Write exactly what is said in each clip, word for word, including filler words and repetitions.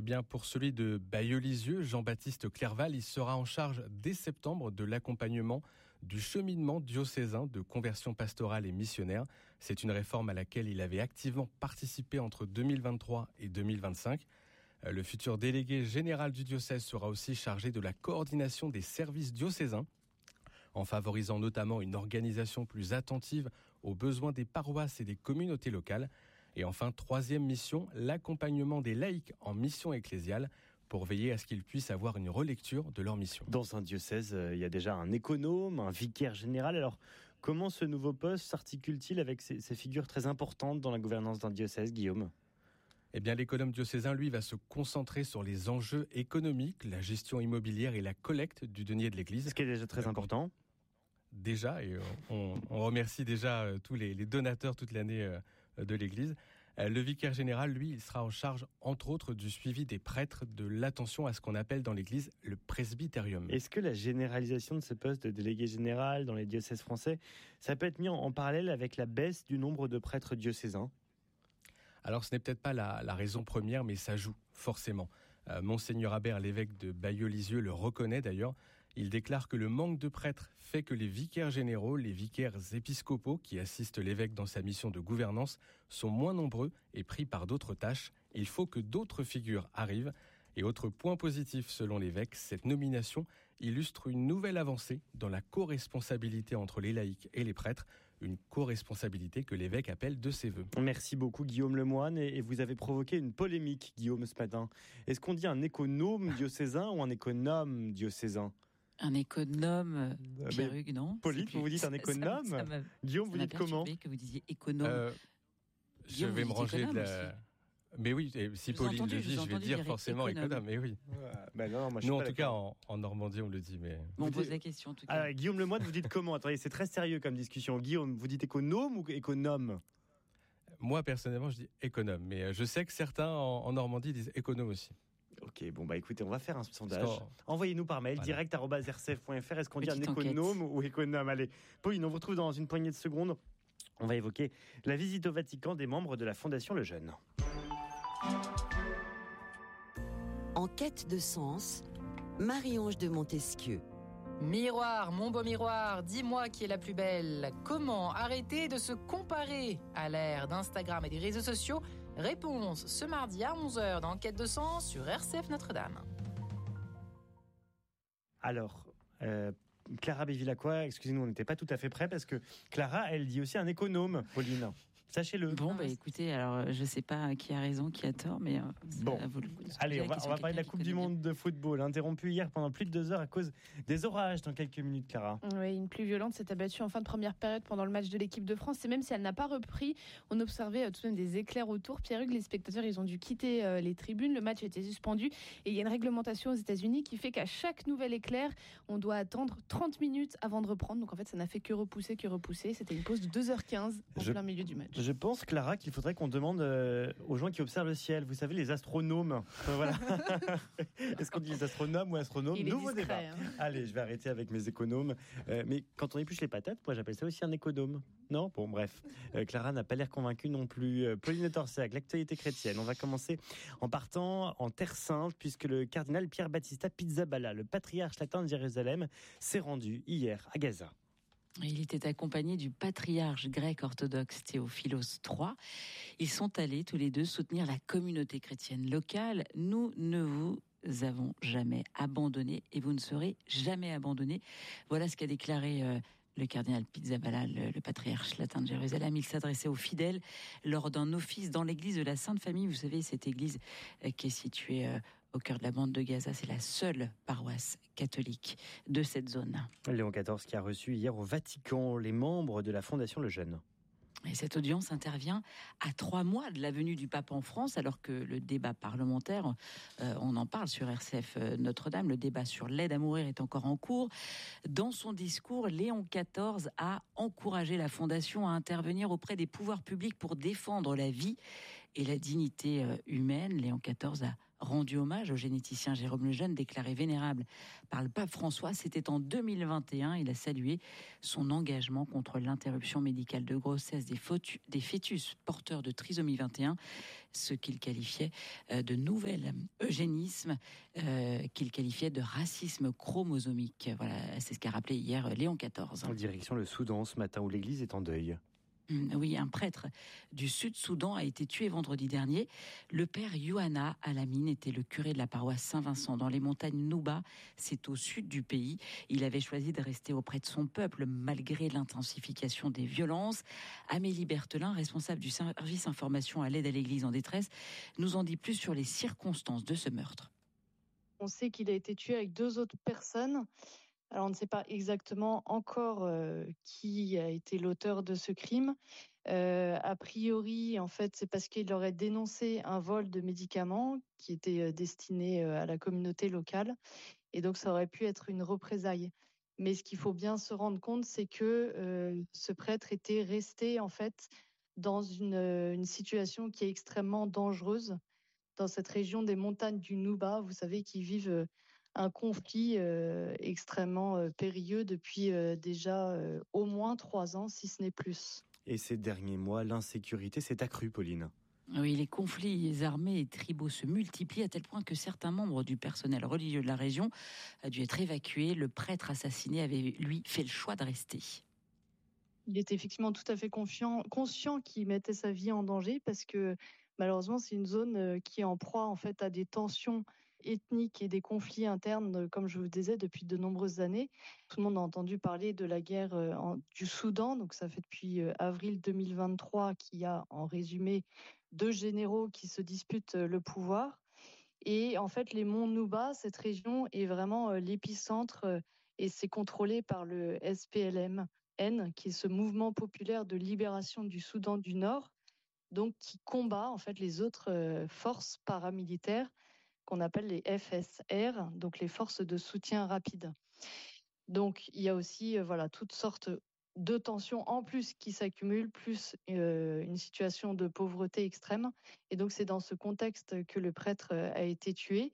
Eh bien, pour celui de Bailleul-Lisieux, Jean-Baptiste Clerval, il sera en charge dès septembre de l'accompagnement du cheminement diocésain de conversion pastorale et missionnaire. C'est une réforme à laquelle il avait activement participé entre deux mille vingt-trois et deux mille vingt-cinq. Le futur délégué général du diocèse sera aussi chargé de la coordination des services diocésains, en favorisant notamment une organisation plus attentive aux besoins des paroisses et des communautés locales. Et enfin, troisième mission, l'accompagnement des laïcs en mission ecclésiale pour veiller à ce qu'ils puissent avoir une relecture de leur mission. Dans un diocèse, il y a déjà un économe, un vicaire général. Alors, comment ce nouveau poste s'articule-t-il avec ces, ces figures très importantes dans la gouvernance d'un diocèse, Guillaume ? Eh bien, l'économe diocésain, lui, va se concentrer sur les enjeux économiques, la gestion immobilière et la collecte du denier de l'Église. Ce qui est déjà très important. Déjà, et on, on remercie déjà tous les, les donateurs toute l'année de l'Église. Le vicaire général, lui, il sera en charge, entre autres, du suivi des prêtres, de l'attention à ce qu'on appelle dans l'Église le presbytérium. Est-ce que la généralisation de ce poste de délégué général dans les diocèses français, ça peut être mis en, en parallèle avec la baisse du nombre de prêtres diocésains ? Alors, ce n'est peut-être pas la, la raison première, mais ça joue, forcément. Euh, Monseigneur Habert, l'évêque de Bailleul-Lisieux, le reconnaît d'ailleurs. Il déclare que le manque de prêtres fait que les vicaires généraux, les vicaires épiscopaux qui assistent l'évêque dans sa mission de gouvernance sont moins nombreux et pris par d'autres tâches. Il faut que d'autres figures arrivent. Et autre point positif selon l'évêque, cette nomination illustre une nouvelle avancée dans la co-responsabilité entre les laïcs et les prêtres, une co-responsabilité que l'évêque appelle de ses vœux. Merci beaucoup Guillaume Lemoine, et vous avez provoqué une polémique, Guillaume, ce matin. Est-ce qu'on dit un économe diocésain ou un économe diocésain ? Un économe, Pierre Hugues, non ? Pauline, vous vous dites un économe ? ça, ça Guillaume, vous dites comment ? Que vous disiez économe. Euh, je vais me ranger de la... Aussi. Mais oui, si je Pauline entendu, le dit, je, je vais dire forcément économe. économe, mais oui. Ouais, bah non, moi, je Nous, suis en tout d'accord. cas, en, en Normandie, on le dit. Mais... Bon, on pose la question, en tout cas. Alors, Guillaume Lemoine, vous dites comment ? Attendez, c'est très sérieux comme discussion. Guillaume, vous dites économe ou économe ? Moi, personnellement, je dis économe. Mais je sais que certains en, en Normandie disent économe aussi. Ok, bon bah écoutez, on va faire un sondage. Score. Envoyez-nous par mail, voilà. direct arobase r c f point f r. Est-ce qu'on Petite dit un économe enquête. Ou économe ? Allez, Pauline, on vous retrouve dans une poignée de secondes. On va évoquer la visite au Vatican des membres de la Fondation Le Jeune. En quête de sens, Marie-Ange de Montesquieu. Miroir, mon beau miroir, dis-moi qui est la plus belle. Comment arrêter de se comparer à l'ère d'Instagram et des réseaux sociaux ? Réponse ce mardi à onze heures dans Enquête de sens sur R C F Notre-Dame. Alors, euh, Clara Bévilacqua, excusez-nous, on n'était pas tout à fait prêts parce que Clara, elle dit aussi un économe, Pauline. Sachez-le. Bon, bah écoutez, alors je sais pas qui a raison, qui a tort, mais euh, bon. Vous le, allez, on va, on va parler de la Coupe du Monde de football, interrompue hier pendant plus de deux heures à cause des orages dans quelques minutes, Clara. Oui, une pluie violente s'est abattue en fin de première période pendant le match de l'équipe de France, et même si elle n'a pas repris, on observait euh, tout de même des éclairs autour. Pierre-Hugues, les spectateurs, ils ont dû quitter euh, les tribunes, le match a été suspendu, et il y a une réglementation aux États-Unis qui fait qu'à chaque nouvel éclair, on doit attendre trente minutes avant de reprendre. Donc en fait, ça n'a fait que repousser, que repousser. C'était une pause de deux heures quinze en je, plein milieu du match. Je pense, Clara, qu'il faudrait qu'on demande euh, aux gens qui observent le ciel, vous savez, les astronomes. Euh, voilà. Est-ce qu'on dit les astronomes ou astronomes ? Il Nouveau discret, débat. Hein. Allez, je vais arrêter avec mes économes. Euh, mais quand on épluche les patates, moi j'appelle ça aussi un économe. Non ? Bon, bref. Euh, Clara n'a pas l'air convaincue non plus. Euh, Pauline Torsac, l'actualité chrétienne. On va commencer en partant en Terre Sainte, puisque le cardinal Pierre Battista Pizzaballa, le patriarche latin de Jérusalem, s'est rendu hier à Gaza. Il était accompagné du patriarche grec orthodoxe Théophilos trois. Ils sont allés tous les deux soutenir la communauté chrétienne locale. Nous ne vous avons jamais abandonné et vous ne serez jamais abandonnés. Voilà ce qu'a déclaré euh, le cardinal Pizzaballa, le, le patriarche latin de Jérusalem. Il s'adressait aux fidèles lors d'un office dans l'église de la Sainte Famille. Vous savez, cette église euh, qui est située euh, au cœur de la bande de Gaza, c'est la seule paroisse catholique de cette zone. Léon quatorze qui a reçu hier au Vatican les membres de la Fondation Le Jeune. Et cette audience intervient à trois mois de la venue du pape en France, alors que le débat parlementaire, euh, on en parle sur R C F Notre-Dame, le débat sur l'aide à mourir est encore en cours. Dans son discours, Léon quatorze a encouragé la Fondation à intervenir auprès des pouvoirs publics pour défendre la vie et la dignité humaine. Léon quatorze a rendu hommage au généticien Jérôme Lejeune, déclaré vénérable par le pape François. C'était en deux mille vingt et un. Il a salué son engagement contre l'interruption médicale de grossesse des, fotu- des fœtus porteurs de trisomie vingt et un, ce qu'il qualifiait de nouvel eugénisme, euh, qu'il qualifiait de racisme chromosomique. Voilà, c'est ce qu'a rappelé hier Léon quatorze. En direction le Soudan ce matin où l'église est en deuil. Oui, un prêtre du Sud-Soudan a été tué vendredi dernier. Le père Yohanna Alamine était le curé de la paroisse Saint-Vincent dans les montagnes Nouba. C'est au sud du pays. Il avait choisi de rester auprès de son peuple malgré l'intensification des violences. Amélie Berthelin, responsable du service information à l'aide à l'église en détresse, nous en dit plus sur les circonstances de ce meurtre. On sait qu'il a été tué avec deux autres personnes. Alors, on ne sait pas exactement encore euh, qui a été l'auteur de ce crime. Euh, a priori, en fait, c'est parce qu'il aurait dénoncé un vol de médicaments qui était euh, destiné euh, à la communauté locale. Et donc, ça aurait pu être une représaille. Mais ce qu'il faut bien se rendre compte, c'est que euh, ce prêtre était resté, en fait, dans une, une situation qui est extrêmement dangereuse dans cette région des montagnes du Nouba. Vous savez, qui vivent... Euh, un conflit euh, extrêmement euh, périlleux depuis euh, déjà euh, au moins trois ans, si ce n'est plus. Et ces derniers mois, l'insécurité s'est accrue, Pauline. Oui, les conflits armés et tribaux se multiplient à tel point que certains membres du personnel religieux de la région ont dû être évacués. Le prêtre assassiné avait, lui, fait le choix de rester. Il était effectivement tout à fait confiant, conscient qu'il mettait sa vie en danger parce que malheureusement, c'est une zone qui est en proie en fait, à des tensions ethniques et des conflits internes, comme je vous disais, depuis de nombreuses années. Tout le monde a entendu parler de la guerre en, du Soudan, donc ça fait depuis avril deux mille vingt-trois qu'il y a en résumé deux généraux qui se disputent le pouvoir. Et en fait, les monts Nouba, cette région est vraiment l'épicentre et c'est contrôlé par le S P L M N, qui est ce mouvement populaire de libération du Soudan du Nord, donc qui combat en fait les autres forces paramilitaires qu'on appelle les F S R, donc les forces de soutien rapide. Donc il y a aussi euh, voilà, toutes sortes de tensions en plus qui s'accumulent, plus euh, une situation de pauvreté extrême. Et donc c'est dans ce contexte que le prêtre a été tué.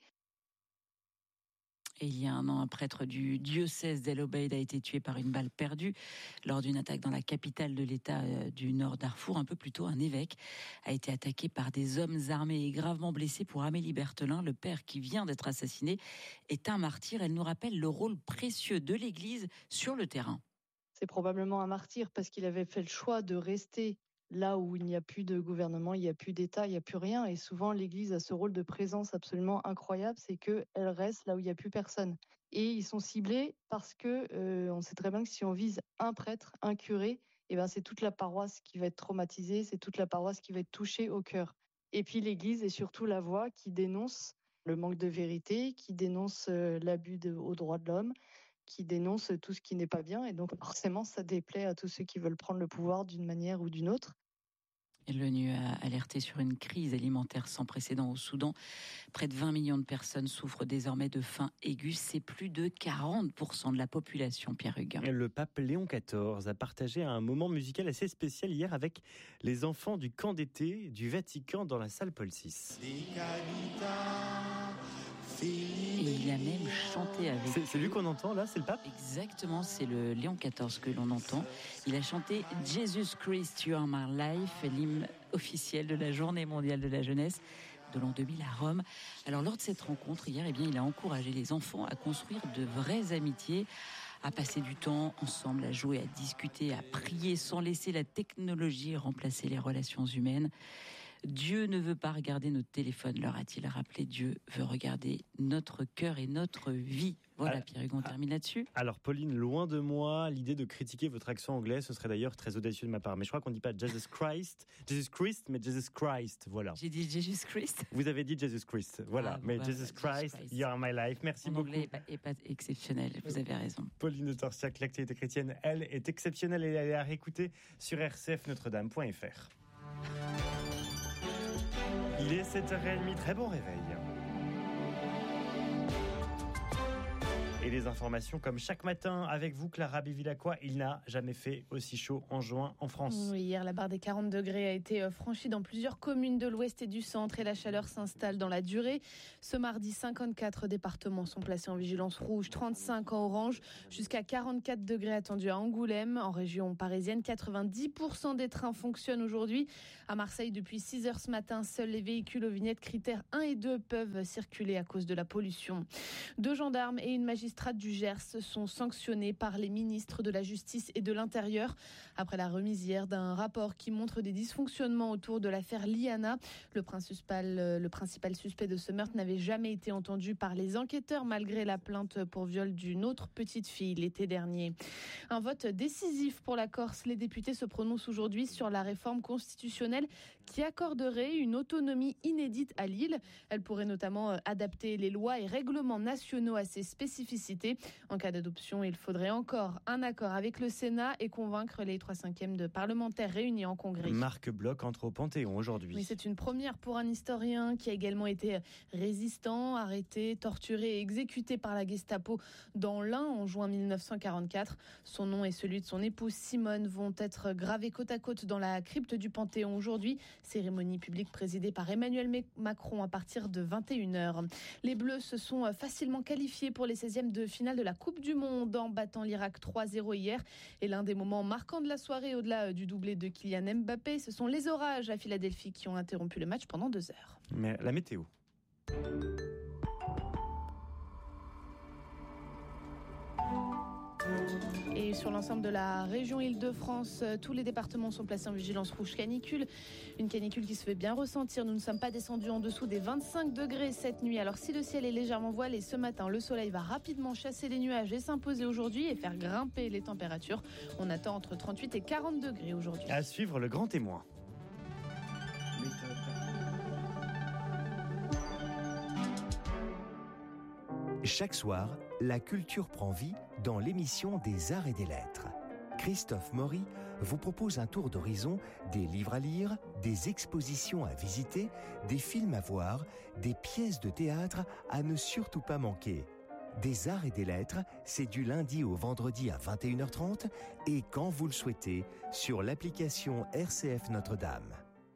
Et il y a un an, un prêtre du diocèse d'El Obeid a été tué par une balle perdue lors d'une attaque dans la capitale de l'État du Nord Darfour. Un peu plus tôt, un évêque a été attaqué par des hommes armés et gravement blessé. Pour Amélie Berthelin, le père qui vient d'être assassiné est un martyr. Elle nous rappelle le rôle précieux de l'Église sur le terrain. C'est probablement un martyr parce qu'il avait fait le choix de rester là où il n'y a plus de gouvernement, il n'y a plus d'État, il n'y a plus rien. Et souvent, l'Église a ce rôle de présence absolument incroyable, c'est qu'elle reste là où il n'y a plus personne. Et ils sont ciblés parce que euh, on sait très bien que si on vise un prêtre, un curé, eh ben, c'est toute la paroisse qui va être traumatisée, c'est toute la paroisse qui va être touchée au cœur. Et puis l'Église est surtout la voix qui dénonce le manque de vérité, qui dénonce euh, l'abus de, aux droits de l'homme, qui dénonce tout ce qui n'est pas bien. Et donc forcément, ça déplaît à tous ceux qui veulent prendre le pouvoir d'une manière ou d'une autre. L'ONU a alerté sur une crise alimentaire sans précédent au Soudan. Près de vingt millions de personnes souffrent désormais de faim aiguë. C'est plus de quarante pour cent de la population, Pierre Hugues. Le pape Léon quatorze a partagé un moment musical assez spécial hier avec les enfants du camp d'été du Vatican dans la salle Paul six. Et il a même chanté avec C'est, c'est lui qu'on entend là, c'est le pape ? Exactement, c'est le Léon quatorze que l'on entend. Il a chanté « Jesus Christ, You Are My Life », l'hymne officiel de la Journée mondiale de la jeunesse de l'an deux mille à Rome. Alors lors de cette rencontre hier, eh bien, il a encouragé les enfants à construire de vraies amitiés, à passer du temps ensemble, à jouer, à discuter, à prier sans laisser la technologie remplacer les relations humaines. Dieu ne veut pas regarder notre téléphone, leur a-t-il rappelé. Dieu veut regarder notre cœur et notre vie. Voilà, Pierre Hugues, on termine là-dessus. Alors, Pauline, loin de moi l'idée de critiquer votre accent anglais. Ce serait d'ailleurs très audacieux de ma part. Mais je crois qu'on ne dit pas Jesus Christ, Jesus Christ, mais Jesus Christ. Voilà. J'ai dit Jesus Christ. Vous avez dit Jesus Christ. Voilà. Ah, bon, mais bah, Jesus, Christ, Jesus Christ, You Are My Life. Merci Mon beaucoup. anglais n'est pas, pas exceptionnel. Vous avez raison. Pauline de Torsiac, l'actualité chrétienne, elle, est exceptionnelle et elle est à réécouter sur r c f notre dame point f r. Il est sept heures trente, très bon réveil. Et les informations comme chaque matin avec vous, Clara Bevilacqua. Il n'a jamais fait aussi chaud en juin en France. Oui, hier, la barre des quarante degrés a été franchie dans plusieurs communes de l'ouest et du centre et la chaleur s'installe dans la durée. Ce mardi, cinquante-quatre départements sont placés en vigilance rouge, trente-cinq en orange, jusqu'à quarante-quatre degrés attendus à Angoulême. En région parisienne, quatre-vingt-dix pour cent des trains fonctionnent aujourd'hui. À Marseille, depuis six heures ce matin, seuls les véhicules aux vignettes critères un et deux peuvent circuler à cause de la pollution. Deux gendarmes et une magistrate du Gers sont sanctionnés par les ministres de la Justice et de l'Intérieur après la remise hier d'un rapport qui montre des dysfonctionnements autour de l'affaire Liana. Le principal, le principal suspect de ce meurtre n'avait jamais été entendu par les enquêteurs malgré la plainte pour viol d'une autre petite fille l'été dernier. Un vote décisif pour la Corse. Les députés se prononcent aujourd'hui sur la réforme constitutionnelle qui accorderait une autonomie inédite à l'île. Elle pourrait notamment adapter les lois et règlements nationaux à ses spécificités. En cas d'adoption, il faudrait encore un accord avec le Sénat et convaincre les trois cinquièmes de parlementaires réunis en congrès. Marc Bloch entre au Panthéon aujourd'hui. Mais c'est une première pour un historien qui a également été résistant, arrêté, torturé et exécuté par la Gestapo dans l'Ain en juin mille neuf cent quarante-quatre. Son nom et celui de son épouse Simone vont être gravés côte à côte dans la crypte du Panthéon aujourd'hui. Cérémonie publique présidée par Emmanuel Macron à partir de vingt et une heures. Les Bleus se sont facilement qualifiés pour les seizièmes de finale de la Coupe du Monde en battant l'Irak trois zéro hier. Et l'un des moments marquants de la soirée, au-delà du doublé de Kylian Mbappé, ce sont les orages à Philadelphie qui ont interrompu le match pendant deux heures. Mais la météo. Et sur l'ensemble de la région Île-de-France, tous les départements sont placés en vigilance rouge canicule. Une canicule qui se fait bien ressentir. Nous ne sommes pas descendus en dessous des vingt-cinq degrés cette nuit. Alors si le ciel est légèrement voilé ce matin, le soleil va rapidement chasser les nuages et s'imposer aujourd'hui et faire grimper les températures. On attend entre trente-huit et quarante degrés aujourd'hui. À suivre le grand témoin. Chaque soir, la culture prend vie dans l'émission des Arts et des Lettres. Christophe Maury vous propose un tour d'horizon des livres à lire, des expositions à visiter, des films à voir, des pièces de théâtre à ne surtout pas manquer. Des Arts et des Lettres, c'est du lundi au vendredi à vingt et une heures trente et quand vous le souhaitez, sur l'application R C F Notre-Dame.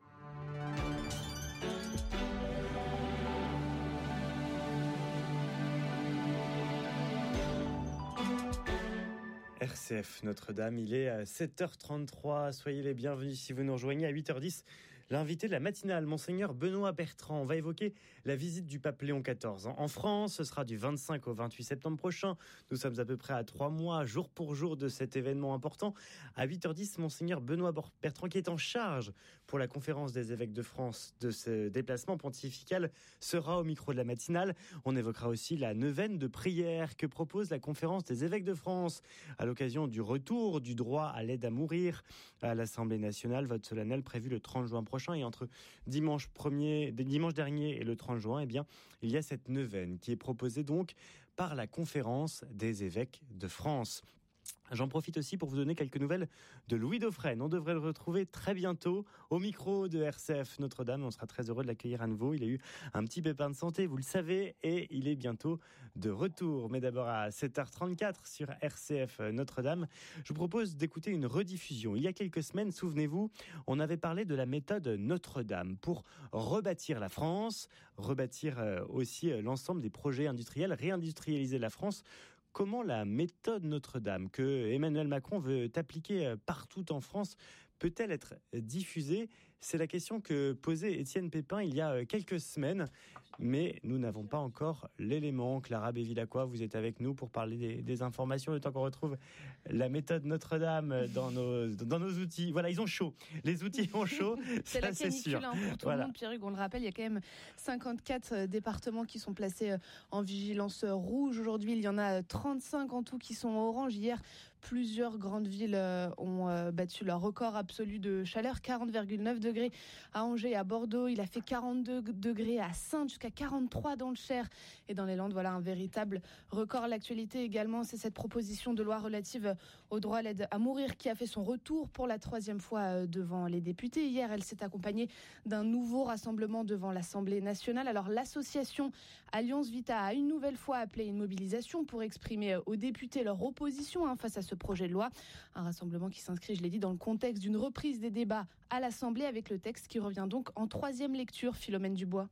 R C F Notre-Dame, il est à sept heures trente-trois. Soyez les bienvenus si vous nous rejoignez à huit heures dix. L'invité de la matinale, Monseigneur Benoît Bertrand, on va évoquer la visite du pape Léon quatorze en France. Ce sera du vingt-cinq au vingt-huit septembre prochain. Nous sommes à peu près à trois mois, jour pour jour, de cet événement important. À huit heures dix, Monseigneur Benoît Bertrand, qui est en charge pour la conférence des évêques de France de ce déplacement pontifical, sera au micro de la matinale. On évoquera aussi la neuvaine de prière que propose la conférence des évêques de France à l'occasion du retour du droit à l'aide à mourir à l'Assemblée nationale. Vote solennel prévu le trente juin prochain. Et entre dimanche, premier, dimanche dernier et le trente juin, eh bien, il y a cette neuvaine qui est proposée donc par la conférence des évêques de France. J'en profite aussi pour vous donner quelques nouvelles de Louis Dauphren. On devrait le retrouver très bientôt au micro de R C F Notre-Dame. On sera très heureux de l'accueillir à nouveau. Il a eu un petit pépin de santé, vous le savez, et il est bientôt de retour. Mais d'abord à sept heures trente-quatre sur R C F Notre-Dame, je vous propose d'écouter une rediffusion. Il y a quelques semaines, souvenez-vous, on avait parlé de la méthode Notre-Dame pour rebâtir la France, rebâtir aussi l'ensemble des projets industriels, réindustrialiser la France. Comment la méthode Notre-Dame que Emmanuel Macron veut appliquer partout en France peut-elle être diffusée ? C'est la question que posait Étienne Pépin il y a quelques semaines, mais nous n'avons pas encore l'élément. Clara Bevilacqua, vous êtes avec nous pour parler des, des informations, le temps qu'on retrouve la méthode Notre-Dame dans nos, dans nos outils. Voilà, ils ont chaud. Les outils ont chaud, c'est ça la c'est sûr. Hein, pour tout voilà. le monde, Pierre-Hugues, on le rappelle, il y a quand même cinquante-quatre départements qui sont placés en vigilance rouge. Aujourd'hui, il y en a trente-cinq en tout qui sont orange. Hier, plusieurs grandes villes ont battu leur record absolu de chaleur, quarante virgule neuf degrés. degrés à Angers et à Bordeaux. Il a fait quarante-deux degrés à Saintes, jusqu'à quarante-trois dans le Cher et dans les Landes. Voilà un véritable record. L'actualité également, c'est cette proposition de loi relative au droit à l'aide à mourir qui a fait son retour pour la troisième fois devant les députés. Hier, elle s'est accompagnée d'un nouveau rassemblement devant l'Assemblée nationale. Alors l'association Alliance Vita a une nouvelle fois appelé une mobilisation pour exprimer aux députés leur opposition hein, face à ce projet de loi. Un rassemblement qui s'inscrit, je l'ai dit, dans le contexte d'une reprise des débats à l'Assemblée avec le texte qui revient donc en troisième lecture. Philomène Dubois.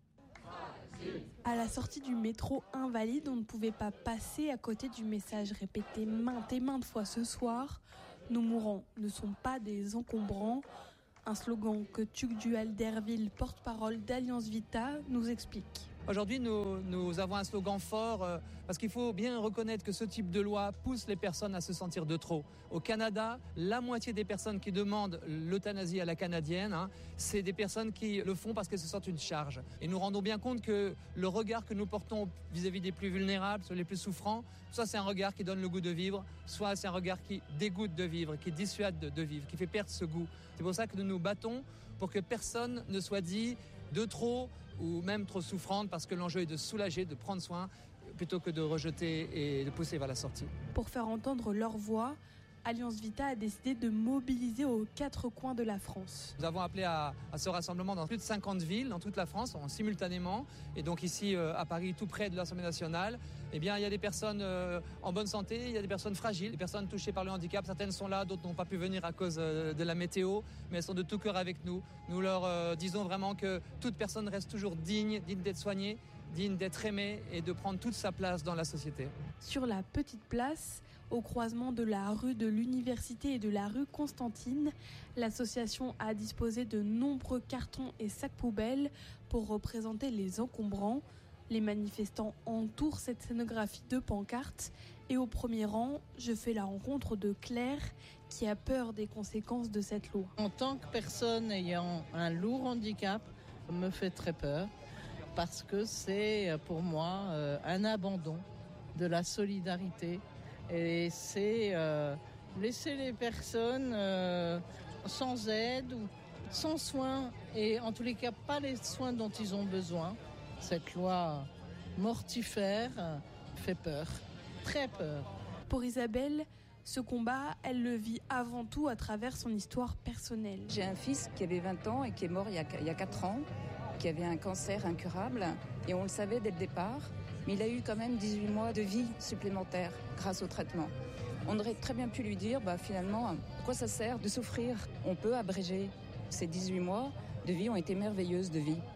À la sortie du métro Invalide, on ne pouvait pas passer à côté du message répété maintes et maintes fois ce soir. Nos mourants ne sont pas des encombrants. Un slogan que Tuc Duhalderville, porte-parole d'Alliance Vita, nous explique. Aujourd'hui, nous, nous avons un slogan fort euh, parce qu'il faut bien reconnaître que ce type de loi pousse les personnes à se sentir de trop. Au Canada, la moitié des personnes qui demandent l'euthanasie à la canadienne, hein, c'est des personnes qui le font parce qu'elles se sentent une charge. Et nous rendons bien compte que le regard que nous portons vis-à-vis des plus vulnérables, sur les plus souffrants, soit c'est un regard qui donne le goût de vivre, soit c'est un regard qui dégoûte de vivre, qui dissuade de, de vivre, qui fait perdre ce goût. C'est pour ça que nous nous battons pour que personne ne soit dit de trop ou même trop souffrante, parce que l'enjeu est de soulager, de prendre soin, plutôt que de rejeter et de pousser vers la sortie. Pour faire entendre leur voix, Alliance Vita a décidé de mobiliser aux quatre coins de la France. Nous avons appelé à, à ce rassemblement dans plus de cinquante villes, dans toute la France, en simultanément. Et donc ici, euh, à Paris, tout près de l'Assemblée nationale, eh bien, il y a des personnes euh, en bonne santé, il y a des personnes fragiles, des personnes touchées par le handicap. Certaines sont là, d'autres n'ont pas pu venir à cause euh, de la météo, mais elles sont de tout cœur avec nous. Nous leur euh, disons vraiment que toute personne reste toujours digne, digne d'être soignée, digne d'être aimée et de prendre toute sa place dans la société. Sur la petite place, au croisement de la rue de l'Université et de la rue Constantine, l'association a disposé de nombreux cartons et sacs poubelles pour représenter les encombrants. Les manifestants entourent cette scénographie de pancartes et au premier rang, je fais la rencontre de Claire qui a peur des conséquences de cette loi. En tant que personne ayant un lourd handicap, ça me fait très peur parce que c'est pour moi un abandon de la solidarité. Et c'est euh, laisser les personnes euh, sans aide ou sans soins, et en tous les cas pas les soins dont ils ont besoin. Cette loi mortifère fait peur, très peur. Pour Isabelle, ce combat, elle le vit avant tout à travers son histoire personnelle. J'ai un fils qui avait vingt ans et qui est mort il y a, il y a quatre ans, qui avait un cancer incurable, et on le savait dès le départ. Mais il a eu quand même dix-huit mois de vie supplémentaire grâce au traitement. On aurait très bien pu lui dire, bah, finalement, à quoi ça sert de souffrir ? On peut abréger. Ces dix-huit mois de vie ont été merveilleuses de vie.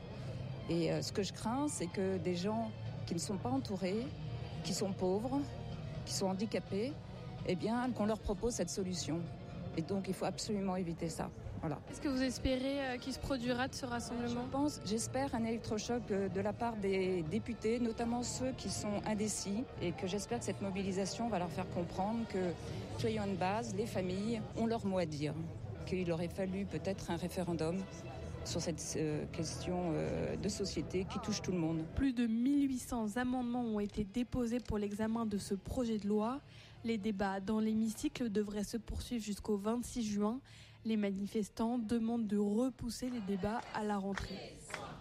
Et euh, ce que je crains, c'est que des gens qui ne sont pas entourés, qui sont pauvres, qui sont handicapés, eh bien, qu'on leur propose cette solution. Et donc, il faut absolument éviter ça. Voilà. Est-ce que vous espérez qu'il se produira de ce rassemblement ? Je pense, j'espère un électrochoc de la part des députés, notamment ceux qui sont indécis, et que j'espère que cette mobilisation va leur faire comprendre que, soyons une base, les familles ont leur mot à dire, qu'il aurait fallu peut-être un référendum sur cette euh, question euh, de société qui touche tout le monde. Plus de mille huit cents amendements ont été déposés pour l'examen de ce projet de loi. Les débats dans l'hémicycle devraient se poursuivre jusqu'au vingt-six juin. Les manifestants demandent de repousser les débats à la rentrée.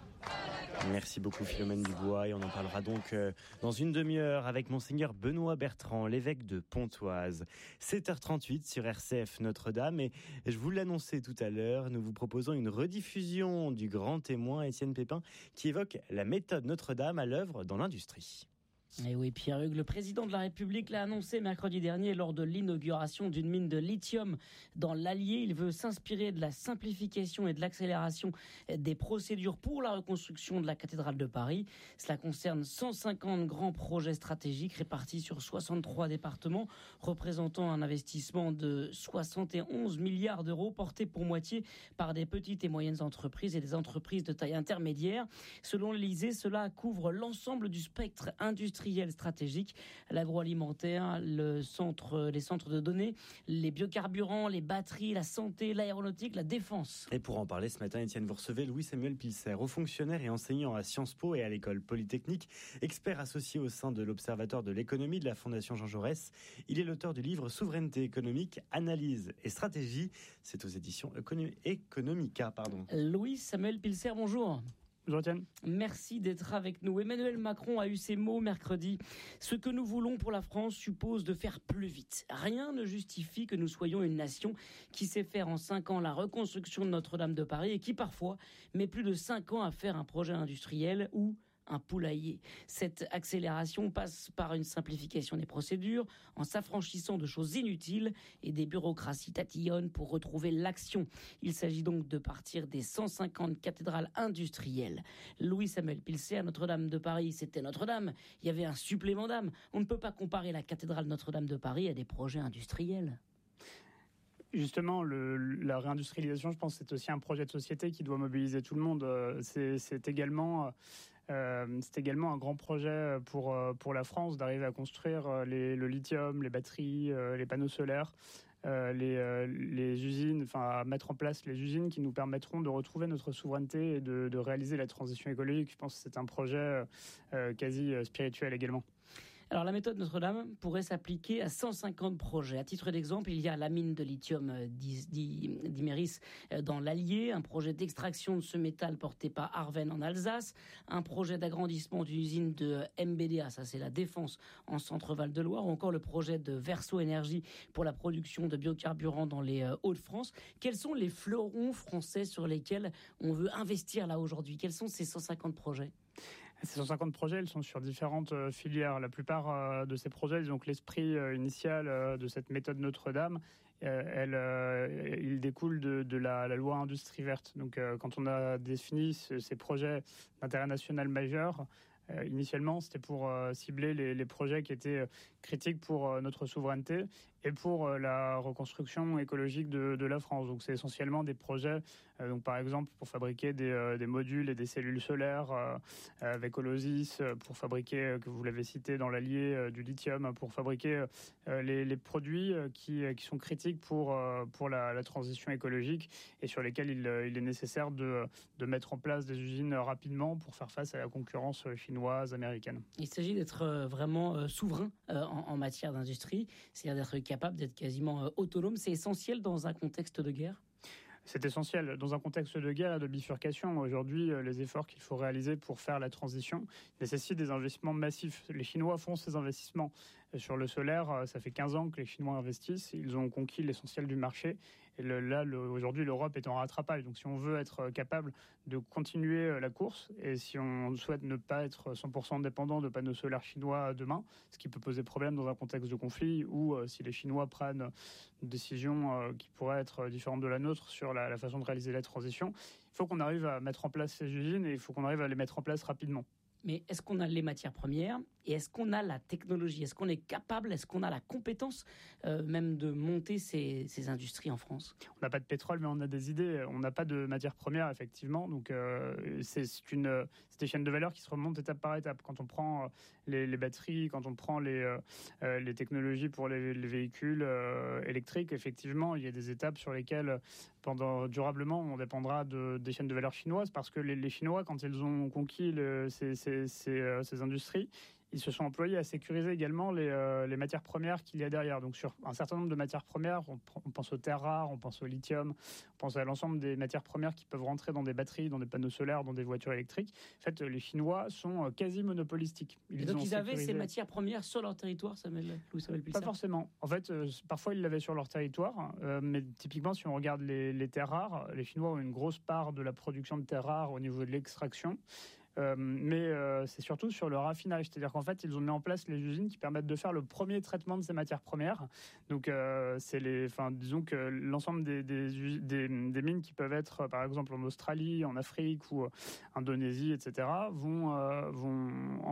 Merci beaucoup Philomène Dubois, et on en parlera donc dans une demi-heure avec Monseigneur Benoît Bertrand, l'évêque de Pontoise. sept heures trente-huit sur R C F Notre-Dame, et je vous l'annonçais tout à l'heure, nous vous proposons une rediffusion du grand témoin Étienne Pépin qui évoque la méthode Notre-Dame à l'œuvre dans l'industrie. Et oui, Pierre-Hugues, le président de la République l'a annoncé mercredi dernier lors de l'inauguration d'une mine de lithium dans l'Allier. Il veut s'inspirer de la simplification et de l'accélération des procédures pour la reconstruction de la cathédrale de Paris. Cela concerne cent cinquante grands projets stratégiques répartis sur soixante-trois départements, représentant un investissement de soixante et onze milliards d'euros, porté pour moitié par des petites et moyennes entreprises et des entreprises de taille intermédiaire. Selon l'Élysée, cela couvre l'ensemble du spectre industriel industriels stratégiques, l'agroalimentaire, le centre, les centres de données, les biocarburants, les batteries, la santé, l'aéronautique, la défense. Et pour en parler ce matin, Étienne, vous recevez Louis-Samuel Pilser, haut fonctionnaire et enseignant à Sciences Po et à l'école polytechnique, expert associé au sein de l'Observatoire de l'économie de la Fondation Jean Jaurès. Il est l'auteur du livre Souveraineté économique, analyse et stratégie. C'est aux éditions Economica. Pardon. Louis-Samuel Pilser, bonjour. Bonjour Étienne. Merci d'être avec nous. Emmanuel Macron a eu ces mots mercredi. Ce que nous voulons pour la France suppose de faire plus vite. Rien ne justifie que nous soyons une nation qui sait faire en cinq ans la reconstruction de Notre-Dame de Paris et qui parfois met plus de cinq ans à faire un projet industriel ou un poulailler. Cette accélération passe par une simplification des procédures, en s'affranchissant de choses inutiles et des bureaucraties tatillonnes pour retrouver l'action. Il s'agit donc de partir des cent cinquante cathédrales industrielles. Louis-Samuel Pilser, Notre-Dame de Paris, c'était Notre-Dame. Il y avait un supplément d'âme. On ne peut pas comparer la cathédrale Notre-Dame de Paris à des projets industriels. Justement, le, la réindustrialisation, je pense, c'est aussi un projet de société qui doit mobiliser tout le monde. C'est, c'est également... Euh, c'est également un grand projet pour, pour la France d'arriver à construire les, le lithium, les batteries, euh, les panneaux solaires, euh, les, euh, les usines, enfin à mettre en place les usines qui nous permettront de retrouver notre souveraineté et de, de réaliser la transition écologique. Je pense que c'est un projet euh, quasi spirituel également. Alors la méthode Notre-Dame pourrait s'appliquer à cent cinquante projets. À titre d'exemple, il y a la mine de lithium d'Imerys dans l'Allier, un projet d'extraction de ce métal porté par Arven en Alsace, un projet d'agrandissement d'une usine de M B D A, ça c'est la Défense, en Centre-Val de Loire, ou encore le projet de Verso Énergie pour la production de biocarburants dans les Hauts-de-France. Quels sont les fleurons français sur lesquels on veut investir là aujourd'hui? Quels sont ces cent cinquante projets? Ces cent cinquante projets, ils sont sur différentes euh, filières. La plupart euh, de ces projets, donc l'esprit euh, initial euh, de cette méthode Notre-Dame, euh, elle, euh, il découle de, de la, la loi industrie verte. Donc, euh, quand on a défini ce, ces projets d'intérêt national majeur, euh, initialement, c'était pour euh, cibler les, les projets qui étaient euh, critiques pour euh, notre souveraineté et pour euh, la reconstruction écologique de, de la France. Donc, c'est essentiellement des projets, euh, donc par exemple pour fabriquer des, euh, des modules et des cellules solaires euh, avec Holosis, pour fabriquer, euh, que vous l'avez cité dans l'Allier, euh, du lithium, pour fabriquer euh, les, les produits qui, qui sont critiques pour, euh, pour la, la transition écologique et sur lesquels il, il est nécessaire de, de mettre en place des usines rapidement pour faire face à la concurrence chinoise, américaine. Il s'agit d'être vraiment souverain en, en matière d'industrie, c'est-à-dire d'être capable d'être quasiment autonome. C'est essentiel dans un contexte de guerre. C'est essentiel. Dans un contexte de guerre et de bifurcation, aujourd'hui, les efforts qu'il faut réaliser pour faire la transition nécessitent des investissements massifs. Les Chinois font ces investissements. Sur le solaire, ça fait quinze ans que les Chinois investissent. Ils ont conquis l'essentiel du marché. Et le, là, le, aujourd'hui, l'Europe est en rattrapage. Donc, si on veut être capable de continuer la course et si on souhaite ne pas être cent pour cent dépendant de panneaux solaires chinois demain, ce qui peut poser problème dans un contexte de conflit ou euh, si les Chinois prennent une décision euh, qui pourrait être différente de la nôtre sur la, la façon de réaliser la transition, il faut qu'on arrive à mettre en place ces usines et il faut qu'on arrive à les mettre en place rapidement. Mais est-ce qu'on a les matières premières et est-ce qu'on a la technologie? Est-ce qu'on est capable, est-ce qu'on a la compétence euh, même de monter ces, ces industries en France? On n'a pas de pétrole, mais on a des idées. On n'a pas de matières premières, effectivement. Donc, euh, c'est, c'est, une, c'est des chaînes de valeur qui se remontent étape par étape. Quand on prend les, les batteries, quand on prend les, euh, les technologies pour les, les véhicules euh, électriques, effectivement, il y a des étapes sur lesquelles, pendant durablement, on dépendra de, des chaînes de valeur chinoises parce que les, les Chinois, quand ils ont conquis le, ces, ces, ces, euh, ces industries, ils se sont employés à sécuriser également les, euh, les matières premières qu'il y a derrière. Donc sur un certain nombre de matières premières, on, on pense aux terres rares, on pense au lithium, on pense à l'ensemble des matières premières qui peuvent rentrer dans des batteries, dans des panneaux solaires, dans des voitures électriques. En fait, les Chinois sont quasi monopolistiques. Ils Et donc ils avaient ces matières premières sur leur territoire, Samuel, Louis-Samuel Pilser? Pas forcément. En fait, euh, parfois ils l'avaient sur leur territoire, euh, mais typiquement si on regarde les, les terres rares, les Chinois ont une grosse part de la production de terres rares au niveau de l'extraction. Euh, mais euh, c'est surtout sur le raffinage, c'est-à-dire qu'en fait ils ont mis en place les usines qui permettent de faire le premier traitement de ces matières premières. Donc euh, c'est les, enfin disons que l'ensemble des, des, des, des mines qui peuvent être par exemple en Australie, en Afrique ou euh, Indonésie, et cetera vont, euh, vont envoyer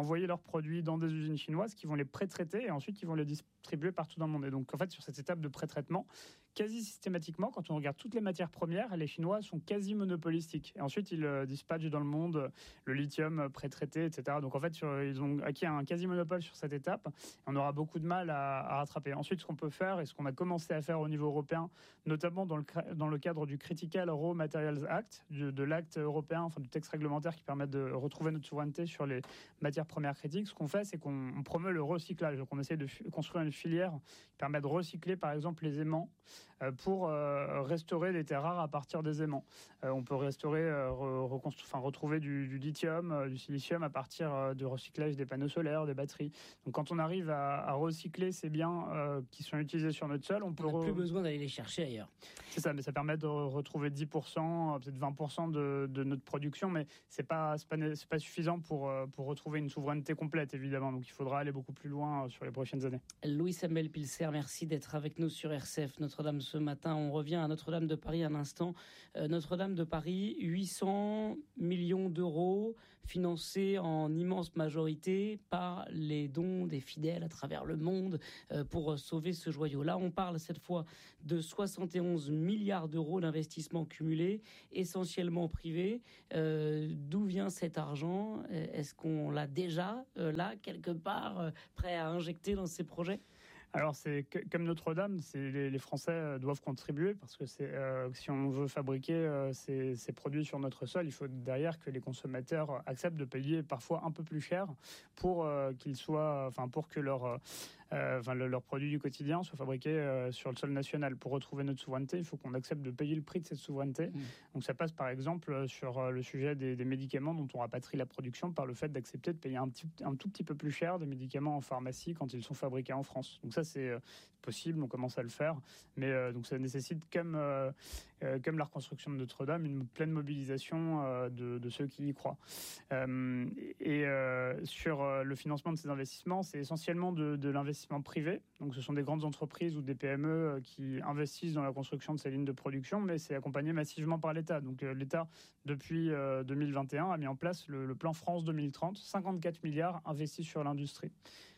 envoyer leurs produits dans des usines chinoises qui vont les pré-traiter et ensuite ils vont les distribuer partout dans le monde. Et donc en fait sur cette étape de pré-traitement, quasi systématiquement, quand on regarde toutes les matières premières, les Chinois sont quasi monopolistiques. Et ensuite, ils euh, dispatchent dans le monde le lithium pré-traité, et cetera. Donc en fait, sur, ils ont acquis un quasi monopole sur cette étape. Et on aura beaucoup de mal à, à rattraper. Ensuite, ce qu'on peut faire et ce qu'on a commencé à faire au niveau européen, notamment dans le, dans le cadre du Critical Raw Materials Act, de, de l'acte européen, enfin du texte réglementaire qui permet de retrouver notre souveraineté sur les matières premières critiques, ce qu'on fait, c'est qu'on on promeut le recyclage. Donc on essaie de f- construire une filière qui permet de recycler, par exemple, les aimants pour euh, restaurer des terres rares à partir des aimants. Euh, on peut restaurer, euh, reconstru- enfin, retrouver du, du lithium, euh, du silicium à partir euh, de recyclage des panneaux solaires, des batteries. Donc quand on arrive à, à recycler ces biens euh, qui sont utilisés sur notre sol, on peut... On n'a re... plus besoin d'aller les chercher ailleurs. C'est ça, mais ça permet de retrouver dix pour cent, peut-être vingt pour cent de, de notre production, mais c'est pas, c'est pas, c'est pas suffisant pour, pour retrouver une souveraineté complète, évidemment. Donc il faudra aller beaucoup plus loin sur les prochaines années. Louis-Samuel Pilcer, merci d'être avec nous sur R C F Notre-Dame ce matin. On revient à Notre-Dame de Paris un instant. Euh, Notre-Dame de Paris, huit cents millions d'euros financés en immense majorité par les dons des fidèles à travers le monde euh, pour sauver ce joyau. Là, on parle cette fois de soixante et onze milliards d'euros d'investissement cumulé, essentiellement privé. Euh, d'où vient cet argent ? Est-ce qu'on l'a déjà euh, là, quelque part, euh, prêt à injecter dans ces projets ? Alors, c'est que, comme Notre-Dame, c'est, les, les Français doivent contribuer parce que c'est, euh, si on veut fabriquer euh, ces, ces produits sur notre sol, il faut derrière que les consommateurs acceptent de payer parfois un peu plus cher pour euh, qu'ils soient, enfin pour que leur, euh, enfin, le, leurs produits du quotidien soient fabriqués euh, sur le sol national. Pour retrouver notre souveraineté, il faut qu'on accepte de payer le prix de cette souveraineté. Mmh. Donc, ça passe par exemple sur le sujet des, des médicaments dont on rapatrie la production par le fait d'accepter de payer un, petit, un tout petit peu plus cher des médicaments en pharmacie quand ils sont fabriqués en France. Donc ça, c'est possible, on commence à le faire, mais euh, donc ça nécessite, comme, euh, euh, comme la reconstruction de Notre-Dame, une pleine mobilisation euh, de, de ceux qui y croient. Euh, et euh, sur euh, le financement de ces investissements, c'est essentiellement de, de l'investissement privé, donc ce sont des grandes entreprises ou des P M E qui investissent dans la construction de ces lignes de production, mais c'est accompagné massivement par l'État. Donc euh, l'État, depuis euh, deux mille vingt et un, a mis en place le, le plan France deux mille trente, cinquante-quatre milliards investis sur l'industrie.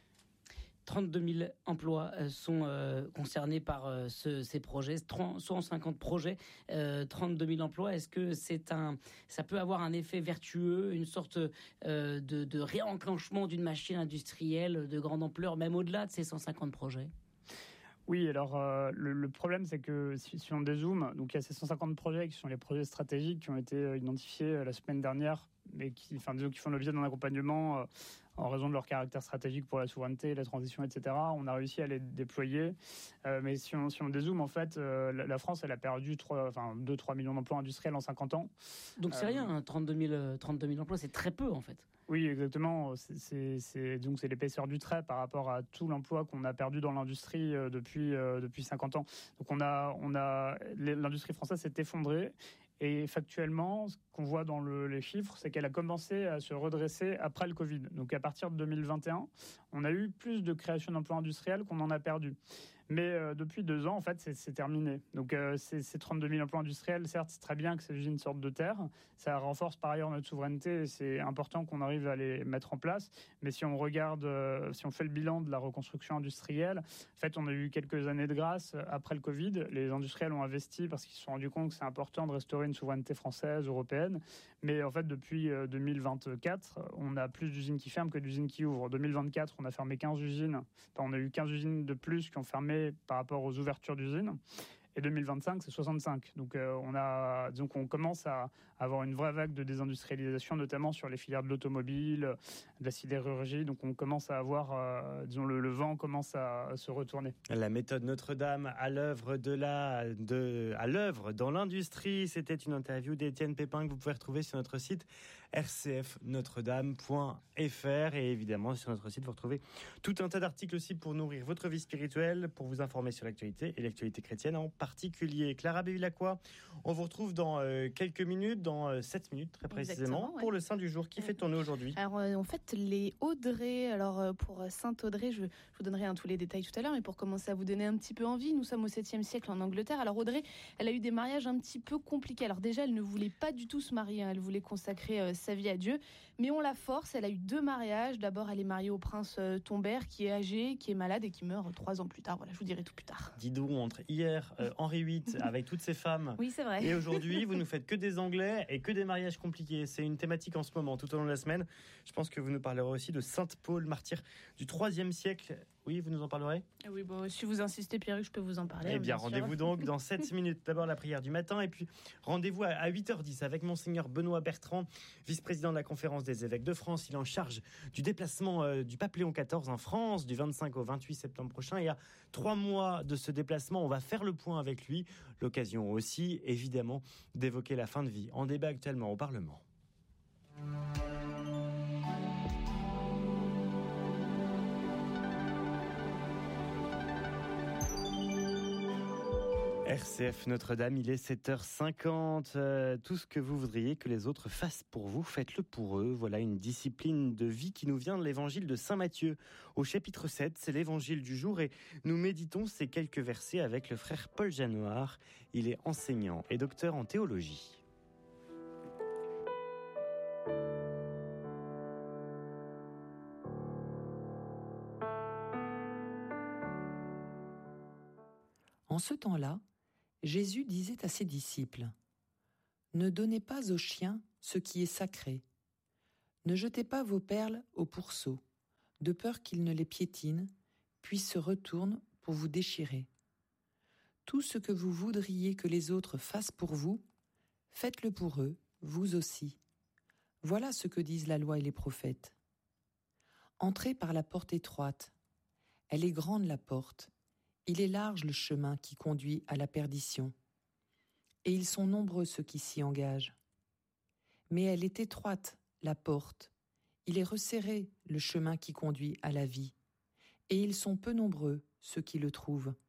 trente-deux mille emplois sont euh, concernés par euh, ce, ces projets, cent cinquante projets, euh, trente-deux mille emplois. Est-ce que c'est un, ça peut avoir un effet vertueux, une sorte euh, de, de réenclenchement d'une machine industrielle de grande ampleur, même au-delà de ces cent cinquante projets ? Oui, alors euh, le, le problème, c'est que si, si on dézoome, donc il y a ces cent cinquante projets qui sont les projets stratégiques qui ont été euh, identifiés euh, la semaine dernière, mais qui, enfin, disons, qui font l'objet d'un accompagnement euh, en raison de leur caractère stratégique pour la souveraineté, la transition, et cetera. On a réussi à les déployer, euh, mais si on, si on dézoome, en fait, euh, la, la France, elle a perdu deux à trois millions d'emplois industriels en cinquante ans. Donc c'est euh, rien, hein, trente-deux mille emplois, c'est très peu en fait. Oui, exactement. C'est, c'est, c'est, donc c'est l'épaisseur du trait par rapport à tout l'emploi qu'on a perdu dans l'industrie euh, depuis, euh, depuis cinquante ans. Donc on a, on a, l'industrie française s'est effondrée. Et factuellement, ce qu'on voit dans le, les chiffres, c'est qu'elle a commencé à se redresser après le Covid. Donc à partir de deux mille vingt et un, on a eu plus de création d'emplois industriels qu'on en a perdu. Mais euh, depuis deux ans, en fait, c'est, c'est terminé. Donc, euh, ces, ces trente-deux mille emplois industriels, certes, c'est très bien que ces usines sortent de terre. Ça renforce par ailleurs notre souveraineté et c'est important qu'on arrive à les mettre en place. Mais si on regarde, euh, si on fait le bilan de la reconstruction industrielle, en fait, on a eu quelques années de grâce après le Covid. Les industriels ont investi parce qu'ils se sont rendus compte que c'est important de restaurer une souveraineté française, européenne. Mais en fait, depuis euh, deux mille vingt-quatre, on a plus d'usines qui ferment que d'usines qui ouvrent. En deux mille vingt-quatre, on a fermé quinze usines. Enfin, on a eu quinze usines de plus qui ont fermé par rapport aux ouvertures d'usines. Et deux mille vingt-cinq, c'est soixante-cinq. Donc, euh, on a, donc on commence à avoir une vraie vague de désindustrialisation, notamment sur les filières de l'automobile, de la sidérurgie. Donc, on commence à avoir, euh, disons, le, le vent commence à, à se retourner. La méthode Notre-Dame à l'œuvre de la, de, à l'œuvre dans l'industrie. C'était une interview d'Étienne Pépin que vous pouvez retrouver sur notre site r c f notre dame point f r. Et évidemment, sur notre site, vous retrouvez tout un tas d'articles aussi pour nourrir votre vie spirituelle, pour vous informer sur l'actualité et l'actualité chrétienne en particulier. Clara Bevilacqua, on vous retrouve dans euh, quelques minutes, dans euh, sept minutes très précisément, ouais. Pour le Saint du jour. Qui ouais. fait tourner aujourd'hui ? Alors euh, en fait, les Audrey, alors euh, pour Sainte-Audrey, je, je vous donnerai hein, tous les détails tout à l'heure, mais pour commencer à vous donner un petit peu envie, nous sommes au septième siècle en Angleterre. Alors Audrey, elle a eu des mariages un petit peu compliqués. Alors déjà, elle ne voulait pas du tout se marier, hein. Elle voulait consacrer euh, sa vie à Dieu, Mais on la force, elle a eu deux mariages. D'abord, elle est mariée au prince euh, Tombert, qui est âgé, qui est malade et qui meurt trois ans plus tard. Voilà, je vous dirai tout plus tard. Dis donc, entre hier, euh, Henri huit, avec toutes ces femmes, oui, c'est vrai. et aujourd'hui, vous nous faites que des Anglais et que des mariages compliqués. C'est une thématique en ce moment, tout au long de la semaine. Je pense que vous nous parlerez aussi de Sainte Paul, martyr du troisième siècle. Oui, vous nous en parlerez ? Oui, bon, si vous insistez, Pierre, je peux vous en parler. Eh bien, bien rendez-vous donc dans sept minutes. D'abord la prière du matin et puis rendez-vous à huit heures dix avec Monseigneur Benoît Bertrand, vice-président de la Conférence des évêques de France. Il est en charge du déplacement euh, du pape Léon quatorze en France du vingt-cinq au vingt-huit septembre prochain. Il y a trois mois de ce déplacement. On va faire le point avec lui. L'occasion aussi, évidemment, d'évoquer la fin de vie. En débat actuellement au Parlement. R C F Notre-Dame, il est sept heures cinquante. Euh, tout ce que vous voudriez que les autres fassent pour vous, faites-le pour eux. Voilà une discipline de vie qui nous vient de l'évangile de Saint Matthieu. Au chapitre sept, c'est l'évangile du jour et nous méditons ces quelques versets avec le frère Paul Janoir. Il est enseignant et docteur en théologie. En ce temps-là, Jésus disait à ses disciples : « Ne donnez pas aux chiens ce qui est sacré. Ne jetez pas vos perles aux pourceaux, de peur qu'ils ne les piétinent, puis se retournent pour vous déchirer. Tout ce que vous voudriez que les autres fassent pour vous, faites-le pour eux, vous aussi. Voilà ce que disent la loi et les prophètes. Entrez par la porte étroite. Elle est grande la porte. Il est large le chemin qui conduit à la perdition, et ils sont nombreux ceux qui s'y engagent. Mais elle est étroite, la porte, il est resserré le chemin qui conduit à la vie, et ils sont peu nombreux ceux qui le trouvent.